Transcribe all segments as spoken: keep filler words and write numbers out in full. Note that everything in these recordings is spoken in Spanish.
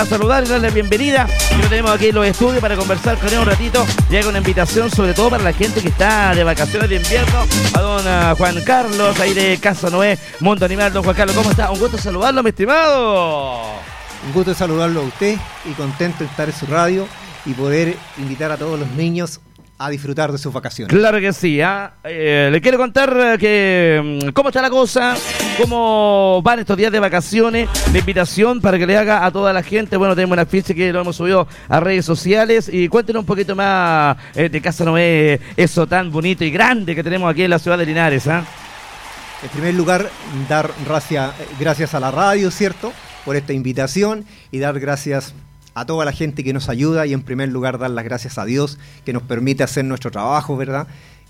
A saludar y darle la bienvenida. Y lo tenemos aquí en los estudios para conversar con él un ratito. Llega una invitación sobre todo para la gente que está de vacaciones de invierno. A don uh, Juan Carlos, ahí de Casa Noé, Mundo Animal. Don Juan Carlos, ¿cómo está? Un gusto saludarlo, mi estimado. Un gusto saludarlo a usted y contento de estar en su radio y poder invitar a todos los niños a disfrutar de sus vacaciones. Claro que sí, ¿eh? Eh, le quiero contar que cómo está la cosa, cómo van estos días de vacaciones, la invitación para que le haga a toda la gente. Bueno, tenemos una ficha que lo hemos subido a redes sociales y cuéntenos un poquito más eh, de Casa Noé, eso tan bonito y grande que tenemos aquí en la ciudad de Linares. ¿eh? En primer lugar, dar gracias, gracias a la radio, ¿cierto?, por esta invitación y dar gracias a toda la gente que nos ayuda y en primer lugar dar las gracias a Dios que nos permite hacer nuestro trabajo, ¿verdad?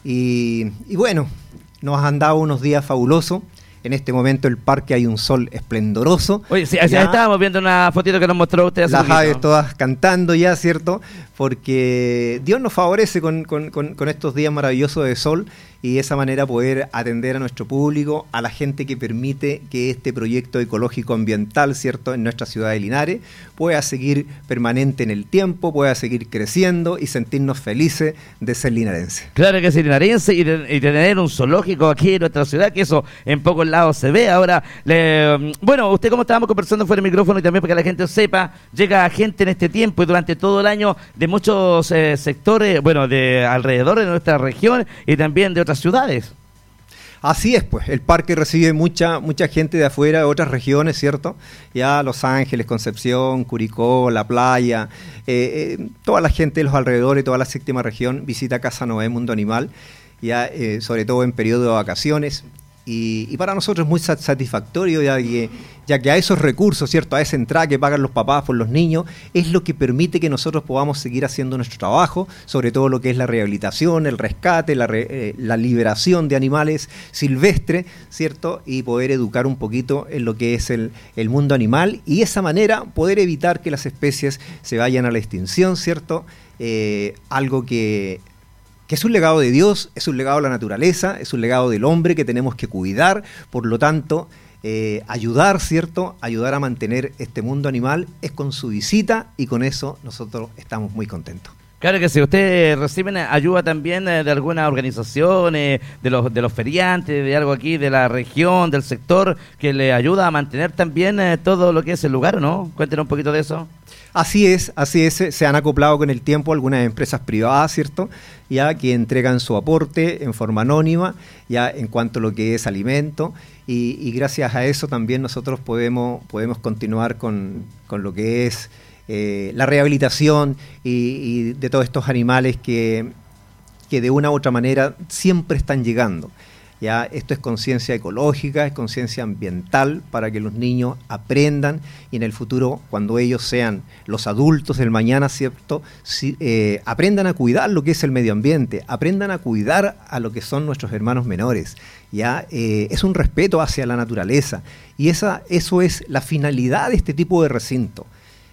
Y, y bueno, nos han dado unos días fabulosos. En este momento el parque hay un sol esplendoroso. Oye, sí, ya estábamos viendo una fotito que nos mostró usted hace Las poquito. aves todas cantando ya, ¿cierto? Porque Dios nos favorece con, con, con, con estos días maravillosos de sol y de esa manera poder atender a nuestro público, a la gente que permite que este proyecto ecológico ambiental, ¿cierto?, en nuestra ciudad de Linares pueda seguir permanente en el tiempo, pueda seguir creciendo y sentirnos felices de ser linarenses. Claro que sí, linarense y de, y de tener un zoológico aquí en nuestra ciudad, que eso en pocos lados se ve. Ahora, le, bueno, usted como estábamos conversando fuera del micrófono y también para que la gente sepa, llega gente en este tiempo y durante todo el año de muchos eh, sectores, bueno, de alrededor de nuestra región y también de otras ciudades. Así es, pues, el parque recibe mucha mucha gente de afuera, de otras regiones, ¿cierto? Ya Los Ángeles, Concepción, Curicó, La Playa, eh, eh, toda la gente de los alrededores, toda la séptima región visita Casa Noé, Mundo Animal, ya eh, sobre todo en periodo de vacaciones. Y, y para nosotros es muy satisfactorio, ya que, ya que a esos recursos, ¿cierto?, a esa entrada que pagan los papás por los niños, es lo que permite que nosotros podamos seguir haciendo nuestro trabajo, sobre todo lo que es la rehabilitación, el rescate, la, re, eh, la liberación de animales silvestres, ¿cierto?, y poder educar un poquito en lo que es el, el mundo animal y de esa manera poder evitar que las especies se vayan a la extinción, ¿cierto?, eh, algo que... que es un legado de Dios, es un legado de la naturaleza, es un legado del hombre que tenemos que cuidar, por lo tanto, eh, ayudar, ¿cierto?, ayudar a mantener este mundo animal es con su visita y con eso nosotros estamos muy contentos. Claro que sí, ustedes reciben ayuda también de algunas organizaciones, de los de los feriantes, de algo aquí de la región, del sector, que le ayuda a mantener también eh, todo lo que es el lugar, ¿no? Cuéntenos un poquito de eso. Así es, así es, se han acoplado con el tiempo algunas empresas privadas, ¿cierto?, ya que entregan su aporte en forma anónima, ya en cuanto a lo que es alimento, y, y gracias a eso también nosotros podemos, podemos continuar con, con lo que es eh, la rehabilitación y, y de todos estos animales que, que de una u otra manera siempre están llegando. Ya, esto es conciencia ecológica, es conciencia ambiental para que los niños aprendan y en el futuro, cuando ellos sean los adultos del mañana, ¿cierto?, si, eh, aprendan a cuidar lo que es el medio ambiente, aprendan a cuidar a lo que son nuestros hermanos menores. Ya, eh, es un respeto hacia la naturaleza y esa, eso es la finalidad de este tipo de recinto.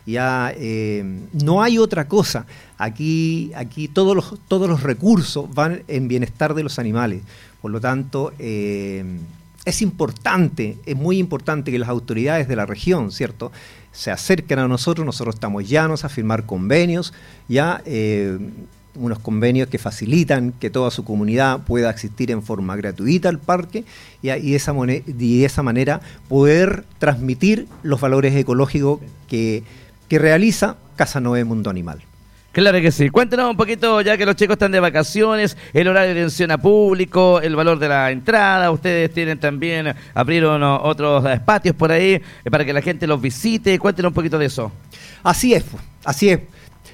Ya eh, no hay otra cosa. Aquí, aquí todos los, todos los recursos van en bienestar de los animales. Por lo tanto, eh, es importante, es muy importante que las autoridades de la región, ¿cierto?, se acerquen a nosotros. Nosotros estamos llanos a firmar convenios, ya eh, unos convenios que facilitan que toda su comunidad pueda asistir en forma gratuita al parque ya, y, de esa moneda, y de esa manera poder transmitir los valores ecológicos que, que realiza Casa Noé Mundo Animal. Claro que sí. Cuéntanos un poquito, ya que los chicos están de vacaciones, el horario de atención a público, el valor de la entrada. Ustedes tienen también, abrieron otros patios por ahí para que la gente los visite. Cuéntanos un poquito de eso. Así es, así es.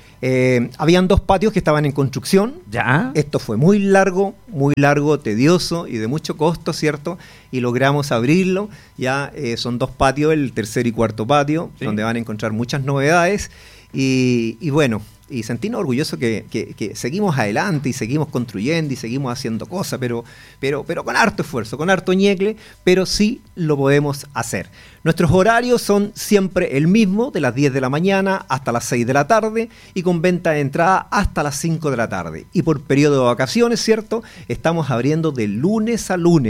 Eh, habían dos patios que estaban en construcción. ¿Ya? Esto fue muy largo, muy largo, tedioso y de mucho costo, ¿cierto? Y logramos abrirlo. Ya eh, son dos patios, el tercer y cuarto patio, ¿sí?, donde van a encontrar muchas novedades. Y, y bueno, y sentirnos orgullosos que, que, que seguimos adelante y seguimos construyendo y seguimos haciendo cosas, pero, pero, pero con harto esfuerzo, con harto ñecle, pero sí lo podemos hacer. Nuestros horarios son siempre el mismo, de las diez de la mañana hasta las seis de la tarde y con venta de entrada hasta las cinco de la tarde. Y por periodo de vacaciones, ¿cierto? Estamos abriendo de lunes a lunes.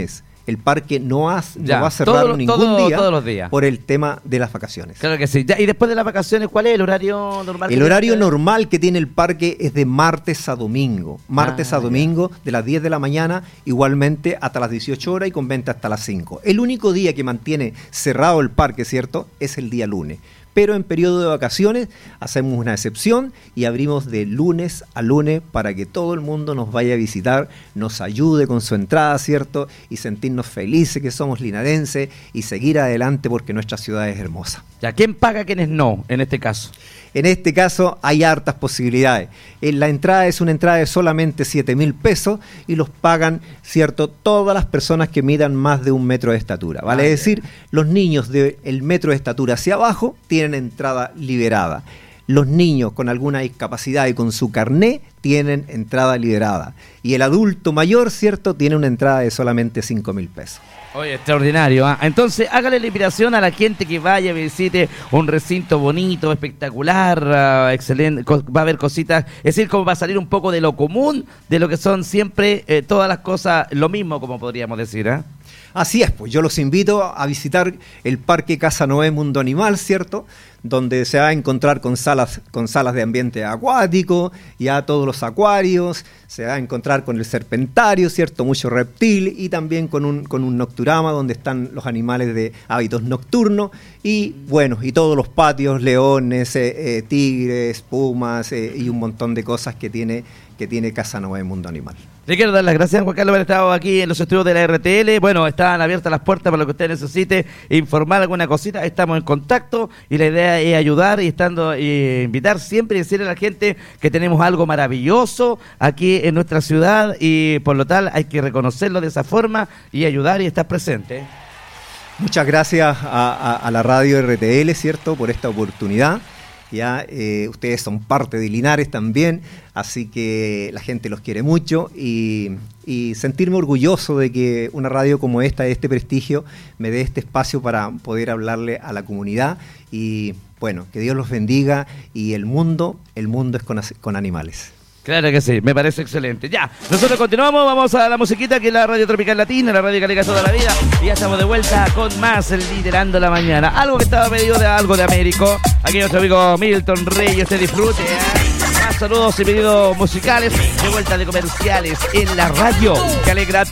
el parque no, ha, Ya, no va a cerrar todo- ningún todo- día todos los días. por el tema de las vacaciones. Claro que sí. Ya, y después de las vacaciones, ¿cuál es el horario normal? El que horario tiene? normal que tiene el parque es de martes a domingo. Martes Ah, a domingo, de las diez de la mañana, igualmente hasta las dieciocho horas y con venta hasta las cinco. El único día que mantiene cerrado el parque, ¿cierto?, es el día lunes. Pero en periodo de vacaciones hacemos una excepción y abrimos de lunes a lunes para que todo el mundo nos vaya a visitar, nos ayude con su entrada, ¿cierto? Y sentirnos felices que somos linarenses y seguir adelante porque nuestra ciudad es hermosa. Ya, ¿quién paga, quiénes no, en este caso? En este caso hay hartas posibilidades. En la entrada es una entrada de solamente siete mil pesos y los pagan, ¿cierto?, todas las personas que midan más de un metro de estatura. Vale Ah, decir, los niños del metro de estatura hacia abajo tienen entrada liberada. Los niños con alguna discapacidad y con su carné tienen entrada liberada. Y el adulto mayor, ¿cierto?, tiene una entrada de solamente cinco mil pesos. Oye, extraordinario, ¿ah? Entonces, hágale la invitación a la gente que vaya, visite un recinto bonito, espectacular, uh, excelente, co- va a haber cositas, es decir, como va a salir un poco de lo común, de lo que son siempre eh, todas las cosas, lo mismo, como podríamos decir, ¿ah? Así es, pues yo los invito a visitar el Parque Casa Noé Mundo Animal, ¿cierto?, donde se va a encontrar con salas, con salas de ambiente acuático, ya todos los acuarios, se va a encontrar con el serpentario, ¿cierto?, mucho reptil, y también con un, con un nocturama donde están los animales de hábitos nocturnos, y bueno, y todos los patios, leones, eh, eh, tigres, pumas, eh, y un montón de cosas que tiene, que tiene Casa Noé Mundo Animal. Le quiero dar las gracias a Juan Carlos por haber estado aquí en los estudios de la R T L. Bueno, están abiertas las puertas para lo que usted necesite, informar alguna cosita. Estamos en contacto y la idea es ayudar y estando y invitar siempre y decirle a la gente que tenemos algo maravilloso aquí en nuestra ciudad y por lo tal hay que reconocerlo de esa forma y ayudar y estar presente. Muchas gracias a, a, a la radio R T L, ¿cierto?, por esta oportunidad. Ya eh, ustedes son parte de Linares también, así que la gente los quiere mucho y, y sentirme orgulloso de que una radio como esta, de este prestigio, me dé este espacio para poder hablarle a la comunidad y bueno, que Dios los bendiga y el mundo, el mundo es con, con animales. Claro que sí, me parece excelente. Ya, nosotros continuamos, vamos a la musiquita que es la Radio Tropical Latina, la radio que alega toda la vida. Y ya estamos de vuelta con más el Liderando la Mañana. Algo que estaba pedido de algo de Américo. Aquí nuestro amigo Milton Reyes, te disfrute. ¿eh? Más saludos y pedidos musicales de vuelta de comerciales en la radio que alegra